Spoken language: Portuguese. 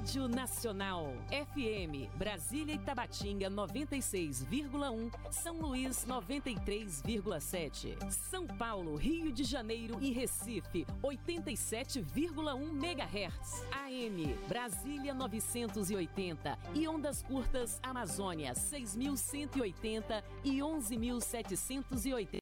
Rádio Nacional. FM Brasília e Tabatinga 96,1, São Luís 93,7, São Paulo, Rio de Janeiro e Recife 87,1 MHz. AM Brasília 980 e ondas curtas Amazônia 6.180 e 11.780